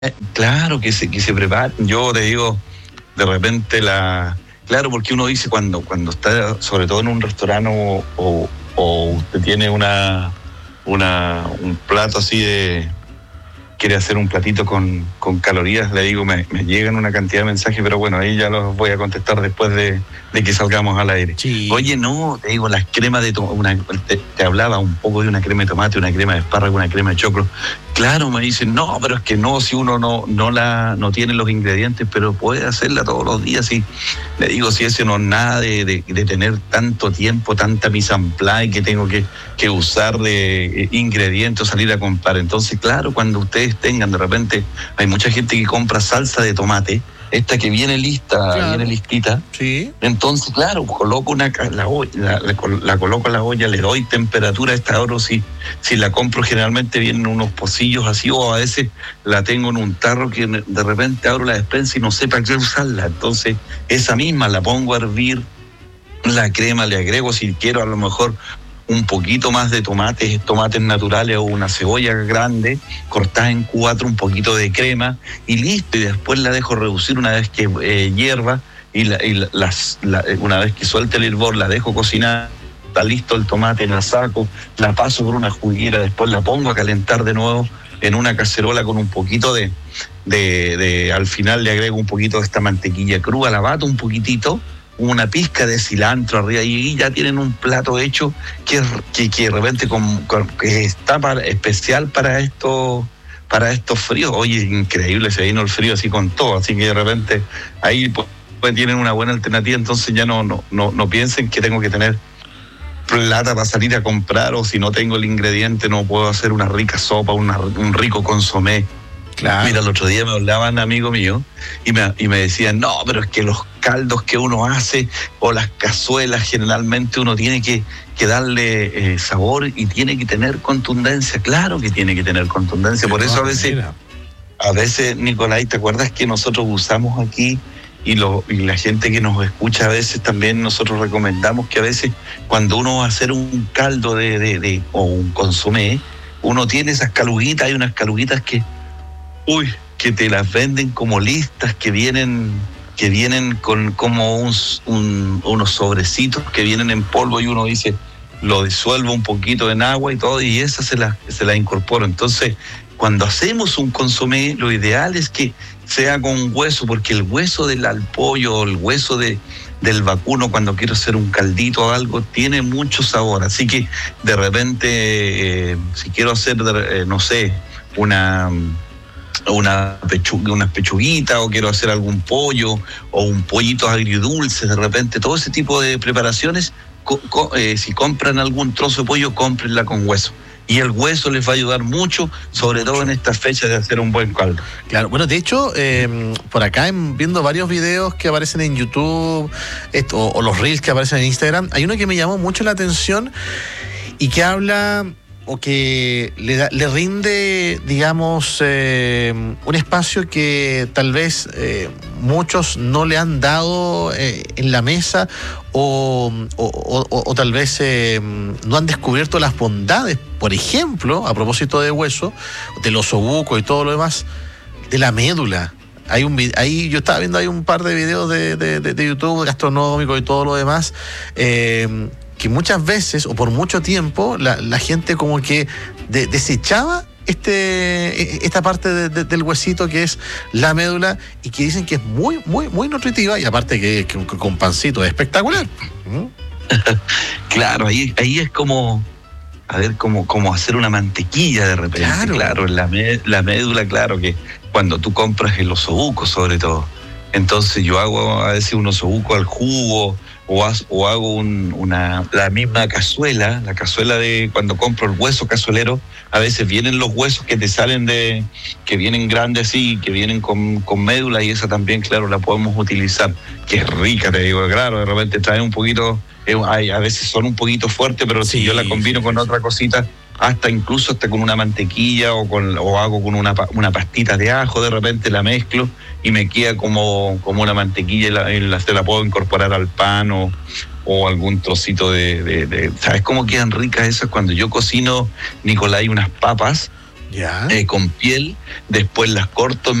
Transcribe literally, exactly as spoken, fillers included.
Eh, claro que se, que se preparen. Yo te digo, de repente la... Claro, porque uno dice cuando, cuando está, sobre todo en un restaurante o, o, o usted tiene una, una un plato así de... quiere hacer un platito con, con calorías, le digo, me, me llegan una cantidad de mensajes, pero bueno, ahí ya los voy a contestar después de, de que salgamos al aire. Sí. Oye, no, te digo, las cremas de tomate, te, te hablaba un poco de una crema de tomate, una crema de espárrago, una crema de choclo. Claro, me dicen, no, pero es que no, si uno no, no la no tiene los ingredientes, pero puede hacerla todos los días. Y le digo, si ese no es nada de, de, de tener tanto tiempo, tanta mise en place que tengo que, que usar de eh, ingredientes, salir a comprar. Entonces, claro, cuando ustedes tengan, de repente, hay mucha gente que compra salsa de tomate, esta que viene lista, claro. viene listita. Sí. Entonces, claro, coloco una la, olla, la, la, la coloco en la olla, le doy temperatura a esta hora. Si, si la compro, generalmente vienen unos pocillos así, o a veces la tengo en un tarro que de repente abro la despensa y no sé para qué usarla. Entonces, esa misma la pongo a hervir, la crema le agrego, si quiero, a lo mejor un poquito más de tomates, tomates naturales o una cebolla grande, cortada en cuatro, un poquito de crema y listo. Y después la dejo reducir una vez que eh, hierva y, la, y la, las, la, una vez que suelte el hervor la dejo cocinar. Está listo el tomate, la saco, la paso por una juguera, después la pongo a calentar de nuevo en una cacerola con un poquito de, de, de al final le agrego un poquito de esta mantequilla cruda, la bato un poquitito, una pizca de cilantro arriba y ya tienen un plato hecho que, que, que de repente con, con, que está para, especial para esto, para estos fríos. Oye, increíble, se vino el frío así con todo, así que de repente ahí pues, pues tienen una buena alternativa. Entonces ya no, no, no, no piensen que tengo que tener plata para salir a comprar, o si no tengo el ingrediente no puedo hacer una rica sopa, una, un rico consomé. Claro. Mira, el otro día me hablaban amigos míos y me, y me decían, no, pero es que los caldos que uno hace o las cazuelas generalmente uno tiene que, que darle eh, sabor y tiene que tener contundencia. Claro que tiene que tener contundencia, por eso a veces, a veces, Nicolás, ¿te acuerdas que nosotros usamos aquí y, lo, y la gente que nos escucha a veces también nosotros recomendamos que a veces cuando uno va a hacer un caldo de, de, de o un consomé, uno tiene esas caluguitas, hay unas caluguitas que Uy, que te las venden como listas, que vienen, que vienen con como un, un, unos sobrecitos que vienen en polvo y uno dice, lo disuelvo un poquito en agua y todo, y esa se la, se la incorporo. Entonces, cuando hacemos un consomé, lo ideal es que sea con hueso, porque el hueso del al pollo o el hueso de, del vacuno, cuando quiero hacer un caldito o algo, tiene mucho sabor. Así que, de repente, eh, si quiero hacer, eh, no sé, una... una pechuga, unas pechuguitas, o quiero hacer algún pollo o un pollito agridulce, de repente todo ese tipo de preparaciones, co- co- eh, si compran algún trozo de pollo, cómprenla con hueso. Y el hueso les va a ayudar mucho, sobre todo en estas fechas, de hacer un buen caldo. Claro, bueno, de hecho, eh, por acá en, viendo varios videos que aparecen en YouTube esto, o, o los reels que aparecen en Instagram, hay uno que me llamó mucho la atención y que habla o que le, da, le rinde, digamos, eh, un espacio que tal vez eh, muchos no le han dado eh, en la mesa o, o, o, o tal vez eh, no han descubierto las bondades, por ejemplo, a propósito de hueso, del osobuco y todo lo demás, de la médula. Hay un ahí yo estaba viendo hay un par de videos de, de, de, de YouTube gastronómicos y todo lo demás, eh, que muchas veces o por mucho tiempo la, la gente como que de, desechaba este esta parte de, de, del huesito que es la médula, y que dicen que es muy muy muy nutritiva, y aparte que, que con pancito es espectacular. ¿Mm? Claro, ahí ahí es como a ver como como hacer una mantequilla de repente. Claro, claro la, la médula, claro que cuando tú compras el osobuco sobre todo, entonces yo hago a veces un osobuco al jugo, o, has, o hago un, una, la misma cazuela, la cazuela de cuando compro el hueso cazuelero, a veces vienen los huesos que te salen de, que vienen grandes así, que vienen con, con médula, y esa también, claro, la podemos utilizar, que es rica, te digo, claro, de repente trae un poquito, eh, hay, a veces son un poquito fuertes, pero sí, si yo la combino sí, con sí. otra cosita, hasta incluso hasta con una mantequilla o con o hago con una, una pastita de ajo, de repente la mezclo y me queda como, como una mantequilla y la, y la, se la puedo incorporar al pan o, o algún trocito de, de, de... ¿Sabes cómo quedan ricas esas? Cuando yo cocino, Nicolás, unas papas, Ya. eh, con piel, después las corto